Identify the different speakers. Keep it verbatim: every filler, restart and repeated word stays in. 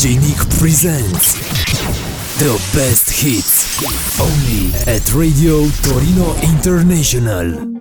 Speaker 1: J Nick presents the best hits only at Radio Torino International.